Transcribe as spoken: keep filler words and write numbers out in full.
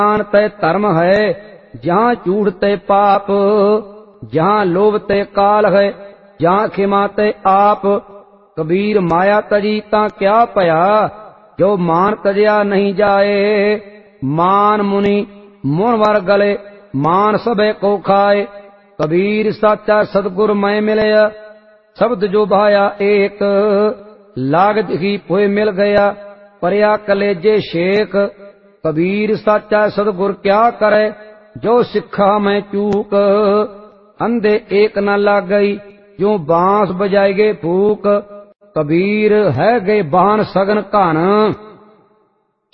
ज्ञान तय धर्म है, जहाँ झूठ तय पाप, जहाँ लोभ तय काल है, जहाँ खिमा तय आप। कबीर माया तजी ता क्या पया, जो मान तजया नहीं जाए। मान मुनि मुन वर गले, मान सबे को खाए। कबीर साचा सतगुर मैं मिले, शब्द जो भाया एक। लाग दिखी पोए मिल गया, परया कलेजे शेख। कबीर साचा सतगुर क्या करे, जो सिखा मैं चूक। अंधे एक न लाग गई, जो बांस बजाएगे फूक। कबीर है गए बान सगन कान,